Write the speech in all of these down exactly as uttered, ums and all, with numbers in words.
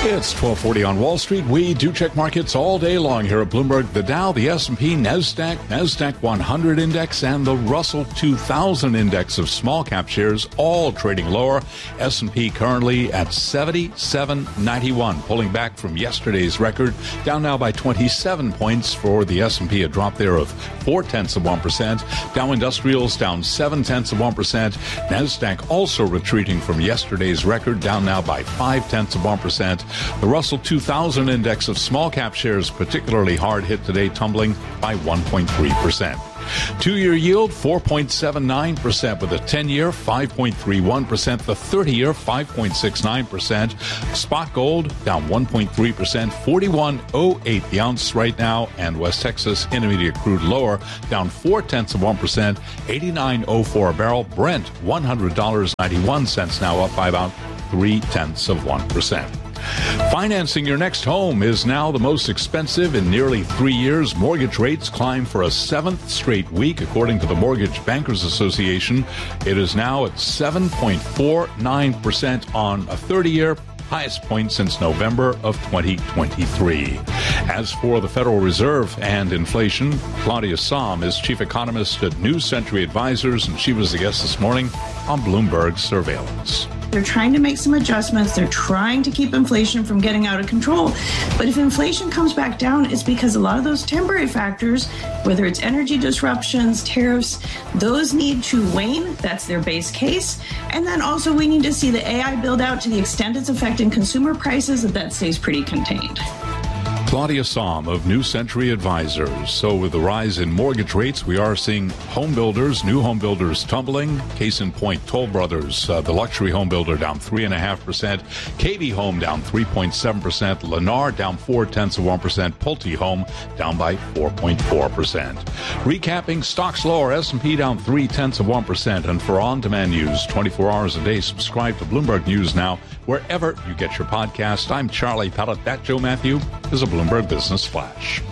It's twelve forty on Wall Street. We do check markets all day long here at Bloomberg. The Dow, the S and P, NASDAQ, NASDAQ one hundred index, and the Russell two thousand index of small cap shares all trading lower. S and P currently at seventy-seven ninety-one, pulling back from yesterday's record, down now by twenty-seven points for the S and P, a drop there of four tenths of one percent. Dow Industrials down seven tenths of one percent. NASDAQ also retreating from yesterday's record, down now by five tenths of one percent. The Russell two thousand index of small cap shares particularly hard hit today, tumbling by one point three percent. Two-year yield, four point seven nine percent, with a ten-year, five point three one percent, the thirty-year, five point six nine percent. Spot gold down one point three percent, forty-one oh eight the ounce right now, and West Texas Intermediate crude lower, down four tenths of one percent, eighty-nine oh four a barrel. Brent, one hundred dollars and ninety-one cents now, up by about three tenths of one percent. Financing your next home is now the most expensive in nearly three years. Mortgage rates climb for a seventh straight week, according to the Mortgage Bankers Association. It is now at seven point four nine percent on a thirty-year, highest point since November of twenty twenty-three. As for the Federal Reserve and inflation, Claudia Sahm is chief economist at New Century Advisors, and she was the guest this morning on Bloomberg Surveillance. They're trying to make some adjustments. They're trying to keep inflation from getting out of control. But if inflation comes back down, it's because a lot of those temporary factors, whether it's energy disruptions, tariffs, those need to wane. That's their base case. And then also we need to see the A I build out to the extent it's affecting consumer prices, that that stays pretty contained. Claudia Sahm of New Century Advisors. So with the rise in mortgage rates, we are seeing home builders, new home builders tumbling. Case in point, Toll Brothers, uh, the luxury home builder, down three point five percent. K B Home down three point seven percent. Lennar down four tenths of one percent. Pulte Home down by four point four percent. Recapping, stocks lower, S and P down three tenths of one percent. And for on-demand news twenty-four hours a day, subscribe to Bloomberg News Now, wherever you get your podcast. I'm Charlie Pellet. That Joe Matthew is a Bloomberg Business Flash.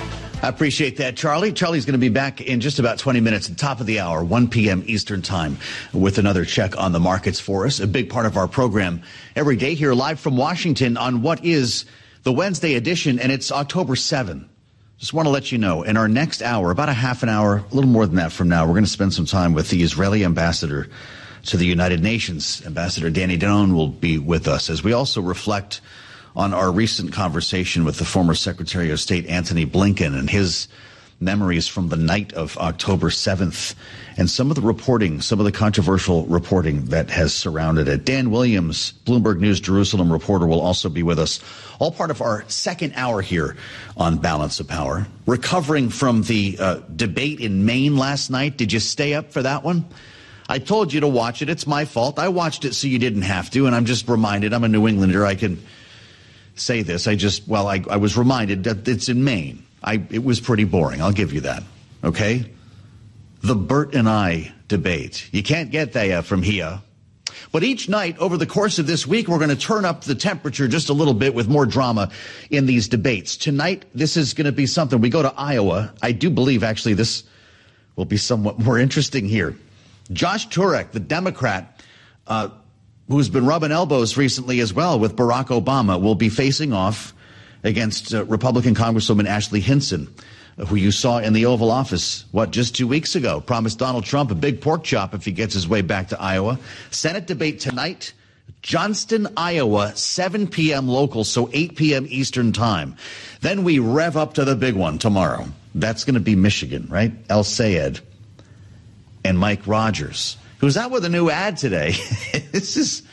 I appreciate that, Charlie. Charlie's going to be back in just about twenty minutes at the top of the hour, one p.m. Eastern Time, with another check on the markets for us. A big part of our program every day here live from Washington on what is the Wednesday edition, and it's October seventh. Just want to let you know, in our next hour, about a half an hour, a little more than that from now, we're going to spend some time with the Israeli ambassador to the United Nations. Ambassador Danny Danon will be with us as we also reflect on our recent conversation with the former Secretary of State Antony Blinken and his memories from the night of October seventh and some of the reporting, some of the controversial reporting that has surrounded it. Dan Williams, Bloomberg News Jerusalem reporter, will also be with us. All part of our second hour here on Balance of Power. Recovering from the uh, debate in Maine last night. Did you stay up for that one? I told you to watch it. It's my fault. I watched it so you didn't have to, and I'm just reminded. I'm a New Englander. I can say this. I just, well, I, I was reminded that it's in Maine. I, it was pretty boring. I'll give you that. Okay? The Bert and I debate. You can't get that from here. But each night over the course of this week, we're going to turn up the temperature just a little bit with more drama in these debates. Tonight, this is going to be something. We go to Iowa. I do believe, actually, this will be somewhat more interesting here. Josh Turek, the Democrat, uh, who's been rubbing elbows recently as well with Barack Obama, will be facing off against uh, Republican Congresswoman Ashley Hinson, who you saw in the Oval Office, what, just two weeks ago, promised Donald Trump a big pork chop if he gets his way back to Iowa. Senate debate tonight, Johnston, Iowa, seven p.m. local, so eight p.m. Eastern time. Then we rev up to the big one tomorrow. That's going to be Michigan, right? El Sayed and Mike Rogers, who's out with a new ad today. This is,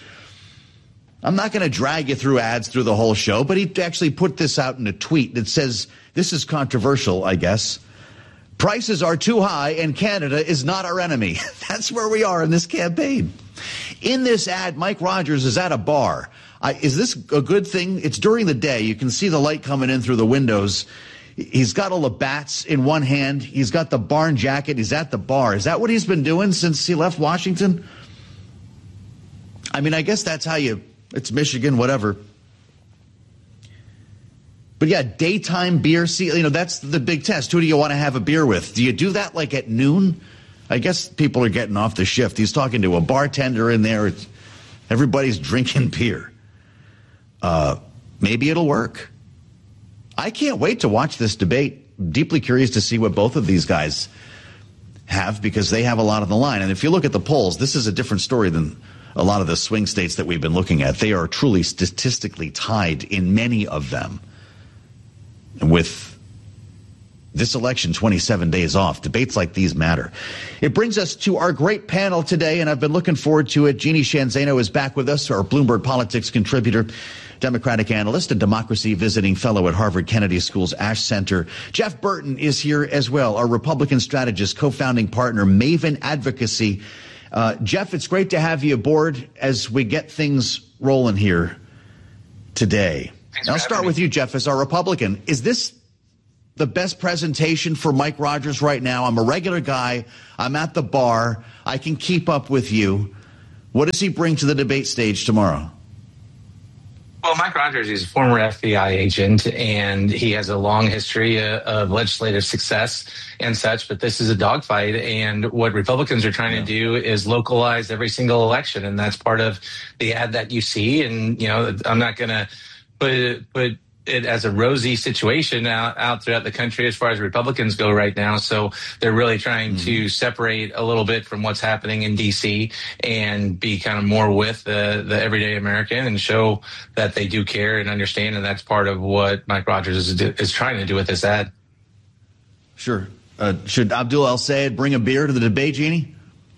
I'm not going to drag you through ads through the whole show, but he actually put this out in a tweet that says, this is controversial, I guess. Prices are too high and Canada is not our enemy. That's where we are in this campaign. In this ad, Mike Rogers is at a bar. I, is this a good thing? It's during the day. You can see the light coming in through the windows. He's got all the bats in one hand. He's got the barn jacket. He's at the bar. Is that what he's been doing since he left Washington? I mean, I guess that's how you, it's Michigan, whatever. But yeah, daytime beer, see, you know, that's the big test. Who do you want to have a beer with? Do you do that like at noon? I guess people are getting off the shift. He's talking to a bartender in there. It's, everybody's drinking beer. Uh, maybe it'll work. I can't wait to watch this debate. Deeply curious to see what both of these guys have, because they have a lot on the line. And if you look at the polls, this is a different story than a lot of the swing states that we've been looking at. They are truly statistically tied in many of them. And with this election twenty-seven days off, debates like these matter. It brings us to our great panel today, and I've been looking forward to it. Jeannie Sheehan Zaino is back with us, our Bloomberg Politics contributor, Democratic analyst, and democracy visiting fellow at Harvard Kennedy School's Ash Center. Jeff Burton is here as well, our Republican strategist, co-founding partner, Maven Advocacy. Uh, Jeff, it's great to have you aboard as we get things rolling here today. I'll start with you, Jeff, as our Republican. Is this the best presentation for Mike Rogers right now? I'm a regular guy. I'm at the bar. I can keep up with you. What does he bring to the debate stage tomorrow? Well, Mike Rogers is a former F B I agent, and he has a long history uh, of legislative success and such, but this is a dogfight, and what Republicans are trying yeah. to do is localize every single election, and that's part of the ad that you see. And, you know, I'm not going to put it, put it as a rosy situation out, out throughout the country as far as Republicans go right now. So they're really trying mm-hmm. to separate a little bit from what's happening in D C and be kind of more with the, the everyday American and show that they do care and understand. And that's part of what Mike Rogers is, is trying to do with this ad. Sure. Uh, should Abdul El-Sayed bring a beer to the debate, Jeannie?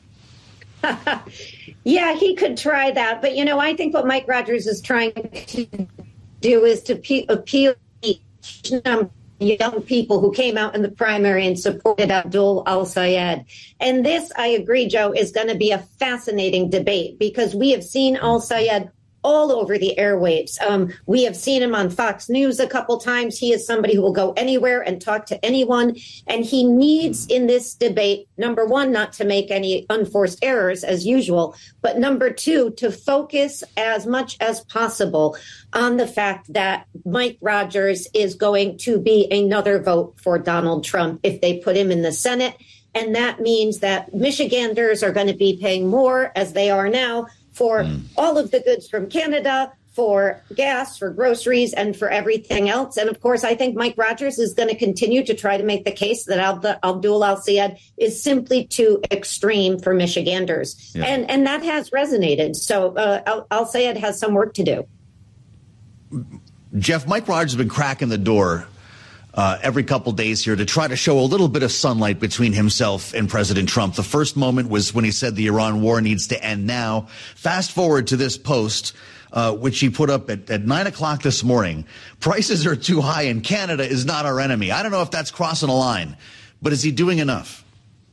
Yeah, he could try that. But, you know, I think what Mike Rogers is trying to do is to pe- appeal to young people who came out in the primary and supported Abdul El-Sayed. And this, I agree, Joe, is going to be a fascinating debate because we have seen El-Sayed all over the airwaves. Um, we have seen him on Fox News a couple times. He is somebody who will go anywhere and talk to anyone. And he needs in this debate, number one, not to make any unforced errors as usual, but number two, to focus as much as possible on the fact that Mike Rogers is going to be another vote for Donald Trump if they put him in the Senate. And that means that Michiganders are going to be paying more, as they are now, for mm. all of the goods from Canada, for gas, for groceries, and for everything else. And of course, I think Mike Rogers is going to continue to try to make the case that Abdul El-Sayed is simply too extreme for Michiganders. Yeah. And and that has resonated. So uh, El-Sayed has some work to do. Jeff, Mike Rogers has been cracking the door Uh, every couple days here to try to show a little bit of sunlight between himself and President Trump. The first moment was when he said the Iran war needs to end now. Fast forward to this post, uh, which he put up at, at nine o'clock this morning. Prices are too high and Canada is not our enemy. I don't know if that's crossing a line, but is he doing enough?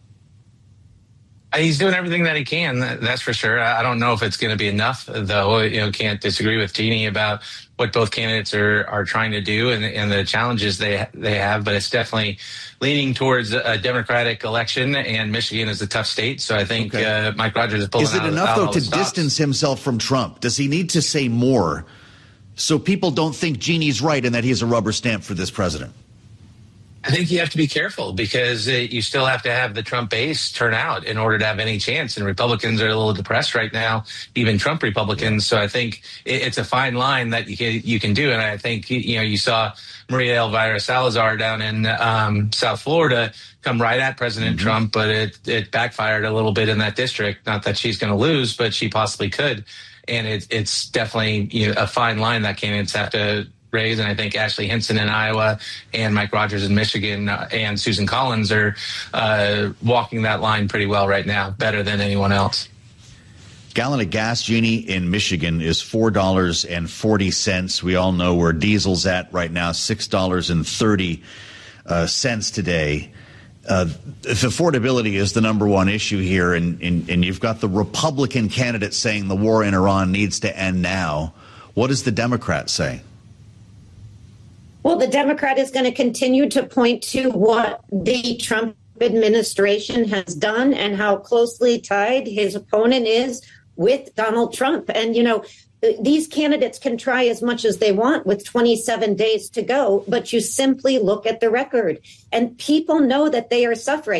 He's doing everything that he can, that's for sure. I don't know if it's going to be enough, though. You know, can't disagree with Jeannie about what both candidates are, are trying to do and, and the challenges they they have. But it's definitely leaning towards a Democratic election, and Michigan is a tough state. So I think okay. uh, Mike Rogers is pulling out. Is it out, enough, out though, to distance himself from Trump? Does he need to say more so people don't think Jeannie's right and that he's a rubber stamp for this president? I think you have to be careful because uh, you still have to have the Trump base turn out in order to have any chance. And Republicans are a little depressed right now, even Trump Republicans. So I think it, it's a fine line that you can, you can do. And I think, you know, you saw Maria Elvira Salazar down in um, South Florida come right at President mm-hmm. Trump, but it, it backfired a little bit in that district. Not that she's going to lose, but she possibly could. And it, it's definitely you know, a fine line that candidates have to raise. And I think Ashley Hinson in Iowa and Mike Rogers in Michigan uh, and Susan Collins are uh, walking that line pretty well right now, better than anyone else. Gallon of gas, Jeannie, in Michigan is four dollars and forty cents. We all know where diesel's at right now, six dollars and thirty cents today. Uh, if affordability is the number one issue here, and, and, and you've got the Republican candidate saying the war in Iran needs to end now, what does the Democrat say? Well, the Democrat is going to continue to point to what the Trump administration has done and how closely tied his opponent is with Donald Trump. And, you know, these candidates can try as much as they want with twenty-seven days to go, but you simply look at the record and people know that they are suffering.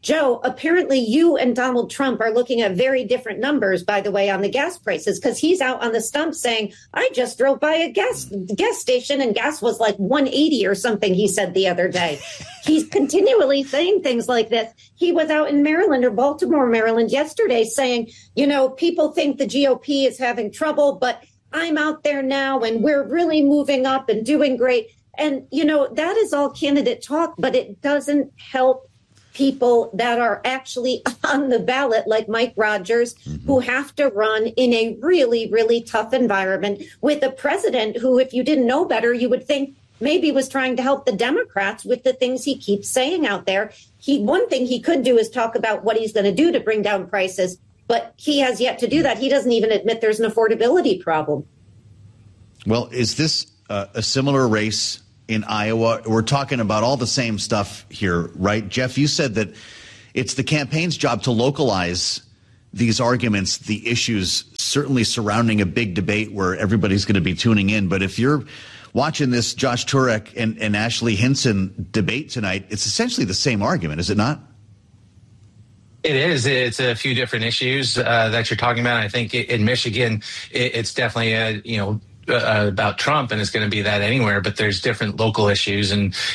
Joe, apparently you and Donald Trump are looking at very different numbers, by the way, on the gas prices, because he's out on the stump saying, I just drove by a gas gas station and gas was like one eighty or something, he said the other day. He's continually saying things like this. He was out in Maryland or Baltimore, Maryland yesterday saying, you know, people think the G O P is having trouble, but I'm out there now and we're really moving up and doing great. And, you know, that is all candidate talk, but it doesn't help people that are actually on the ballot, like Mike Rogers, mm-hmm. who have to run in a really, really tough environment with a president who, if you didn't know better, you would think maybe was trying to help the Democrats with the things he keeps saying out there. He one thing he could do is talk about what he's going to do to bring down prices, but he has yet to do that. He doesn't even admit there's an affordability problem. Well, is this uh, a similar race in Iowa? We're talking about all the same stuff here, right? Jeff, you said that it's the campaign's job to localize these arguments, the issues certainly surrounding a big debate where everybody's going to be tuning in. But if you're watching this Josh Turek and, and Ashley Hinson debate tonight, it's essentially the same argument, is it not? It is. It's a few different issues uh, that you're talking about. I think in Michigan, it, it's definitely a, you know, Uh, about Trump, and it's going to be that anywhere, but there's different local issues. And